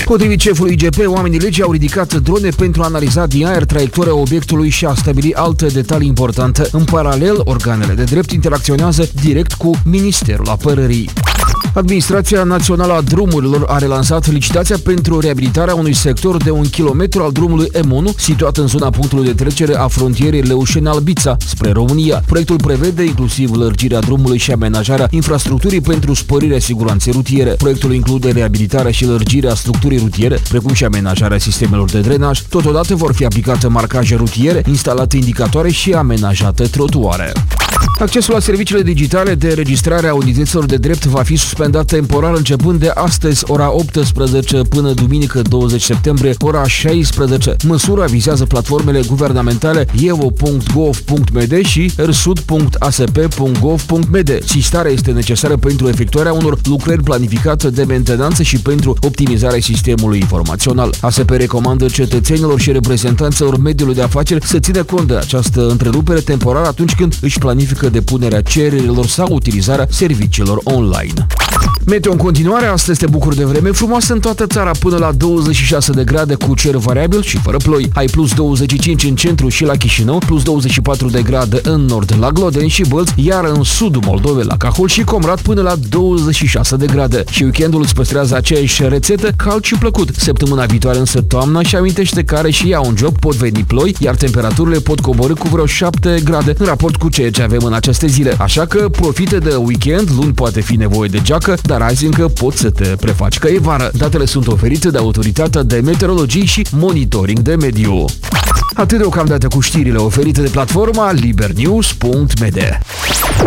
Potrivit șefului IGP, oamenii legii au ridicat drone pentru a analiza din aer traiectoria obiectului și a stabili alte detalii importante. În paralel, organele de drept interacționează direct cu Ministerul Apărării. Administrația Națională a Drumurilor a relansat licitația pentru reabilitarea unui sector de 1 kilometru al drumului M1, situat în zona punctului de trecere a frontierei Leușeni-Albița, spre România. Proiectul prevede inclusiv lărgirea drumului și amenajarea infrastructurii pentru sporirea siguranței rutiere. Proiectul include reabilitarea și lărgirea structurii rutiere, precum și amenajarea sistemelor de drenaj. Totodată vor fi aplicate marcaje rutiere, instalate indicatoare și amenajate trotuare. Accesul la serviciile digitale de registrare a unităților de drept va fi suspendat temporar începând de astăzi, ora 18, până duminică 20 septembrie, ora 16. Măsura vizează platformele guvernamentale evo.gov.md și rsud.asp.gov.md. Sistarea este necesară pentru efectuarea unor lucrări planificate de mentenanță și pentru optimizarea sistemului informațional. ASP recomandă cetățenilor și reprezentanților mediului de afaceri să țină cont de această întrerupere temporară atunci când își planifică depunerea cererilor sau utilizarea serviciilor online. Meteo în continuare, astăzi te bucuri de vreme frumoasă în toată țara până la 26 de grade cu cer variabil și fără ploi. Ai plus 25 în centru și la Chișinău, plus 24 de grade în nord la Glodeni și Bălți, iar în sudul Moldovei la Cahul și Comrat până la 26 de grade. Și weekendul îți păstrează aceeași rețetă, cald și plăcut. Săptămâna viitoare însă toamna și amintește că are și ea un job, pot veni ploi, iar temperaturile pot coborî cu vreo 7 grade în raport cu ceea ce avem în aceste zile. Așa că profite de weekend, luni poate fi nevoie de geacă, dar azi încă poți să te prefaci că e vară. Datele sunt oferite de Autoritatea de Meteorologie și Monitoring de Mediu. Atât deocamdată cu știrile oferite de platforma libernews.md.